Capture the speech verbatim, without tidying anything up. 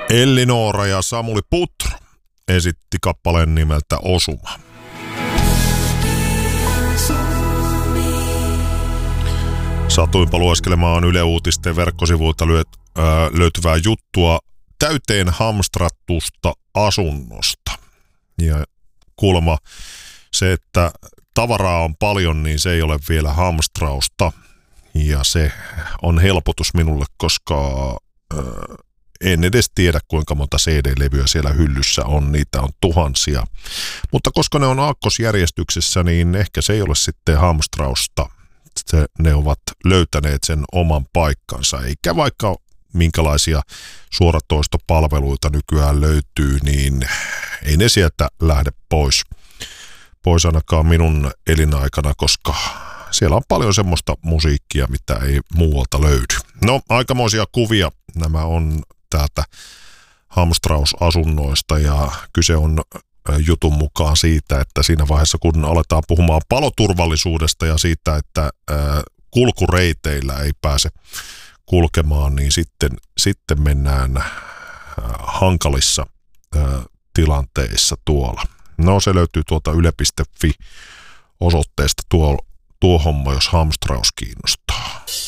Ellinora ja Samuli Putro esitti kappaleen nimeltä Osuma. Satuinpa lueskelemaan Yle Uutisten verkkosivuilta löytyvää juttua täyteen hamstrattusta asunnosta. Ja kuulemma se, että tavaraa on paljon, niin se ei ole vielä hamstrausta. Ja se on helpotus minulle, koska äh, en edes tiedä, kuinka monta C D-levyä siellä hyllyssä on. Niitä on tuhansia. Mutta koska ne on aakkosjärjestyksessä, niin ehkä se ei ole sitten hamstrausta. Se, ne ovat löytäneet sen oman paikkansa. Eikä vaikka minkälaisia suoratoistopalveluita nykyään löytyy, niin ei ne sieltä lähde pois. Pois ainakaan minun elinaikana, koska siellä on paljon semmoista musiikkia, mitä ei muualta löydy. No, aikamoisia kuvia nämä on täältä hamstrausasunnoista ja kyse on jutun mukaan siitä, että siinä vaiheessa kun aletaan puhumaan paloturvallisuudesta ja siitä, että kulkureiteillä ei pääse kulkemaan, niin sitten, sitten mennään hankalissa tilanteissa tuolla. No, se löytyy tuolta yle piste fi osoitteesta tuo, tuo homma, jos hamstraus kiinnostaa.